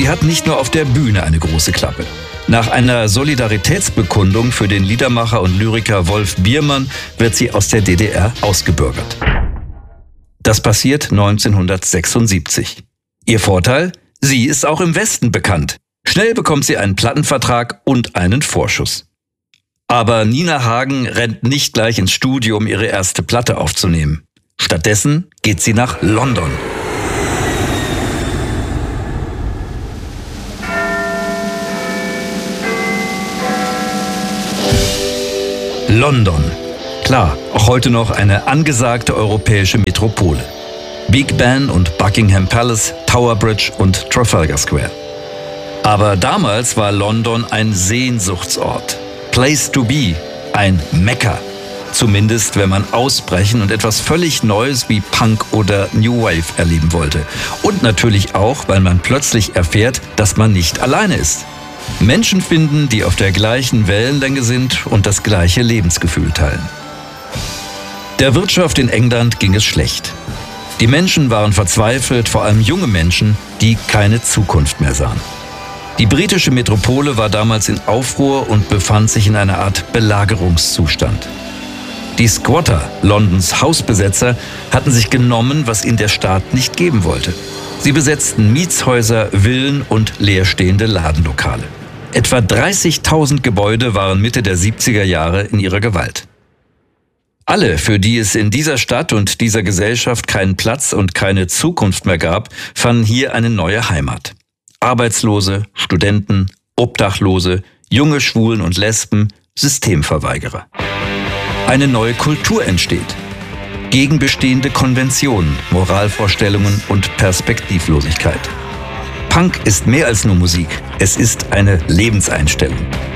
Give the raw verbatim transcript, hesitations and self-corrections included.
Sie hat nicht nur auf der Bühne eine große Klappe. Nach einer Solidaritätsbekundung für den Liedermacher und Lyriker Wolf Biermann wird sie aus der D D R ausgebürgert. Das passiert neunzehnhundertsechsundsiebzig. Ihr Vorteil? Sie ist auch im Westen bekannt. Schnell bekommt sie einen Plattenvertrag und einen Vorschuss. Aber Nina Hagen rennt nicht gleich ins Studio, um ihre erste Platte aufzunehmen. Stattdessen geht sie nach London. London. Klar, auch heute noch eine angesagte europäische Metropole. Big Ben und Buckingham Palace, Tower Bridge und Trafalgar Square. Aber damals war London ein Sehnsuchtsort. Place to be, ein Mekka. Zumindest, wenn man ausbrechen und etwas völlig Neues wie Punk oder New Wave erleben wollte. Und natürlich auch, weil man plötzlich erfährt, dass man nicht alleine ist. Menschen finden, die auf der gleichen Wellenlänge sind und das gleiche Lebensgefühl teilen. Der Wirtschaft in England ging es schlecht. Die Menschen waren verzweifelt, vor allem junge Menschen, die keine Zukunft mehr sahen. Die britische Metropole war damals in Aufruhr und befand sich in einer Art Belagerungszustand. Die Squatter, Londons Hausbesetzer, hatten sich genommen, was ihnen der Staat nicht geben wollte. Sie besetzten Mietshäuser, Villen und leerstehende Ladenlokale. Etwa dreißigtausend Gebäude waren Mitte der siebziger Jahre in ihrer Gewalt. Alle, für die es in dieser Stadt und dieser Gesellschaft keinen Platz und keine Zukunft mehr gab, fanden hier eine neue Heimat. Arbeitslose, Studenten, Obdachlose, junge Schwulen und Lesben, Systemverweigerer. Eine neue Kultur entsteht. Gegen bestehende Konventionen, Moralvorstellungen und Perspektivlosigkeit. Punk ist mehr als nur Musik, es ist eine Lebenseinstellung.